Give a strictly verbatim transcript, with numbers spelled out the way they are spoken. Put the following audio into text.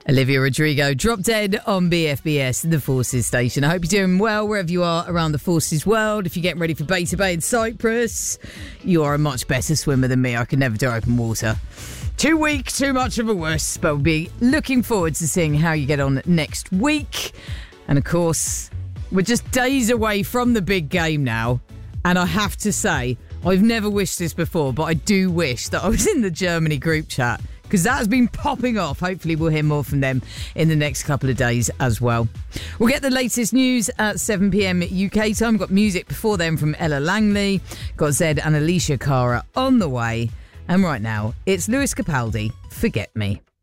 Olivia Rodrigo, Drop Dead on B F B S, the Forces station. I hope you're doing well wherever you are around the Forces world. If you're getting ready for Beta Bay in Cyprus, you are a much better swimmer than me. I can never do open water. Too weak, too much of a wuss, but we'll be looking forward to seeing how you get on next week. And of course, we're just days away from the big game now. And I have to say, I've never wished this before, but I do wish that I was in the Germany group chat, because that's been popping off. Hopefully we'll hear more from them in the next couple of days as well. We'll get the latest news at seven p.m. U K time. We've got music before then from Ella Langley. Got Zed and Alicia Cara on the way. And right now, it's Lewis Capaldi, Forget Me.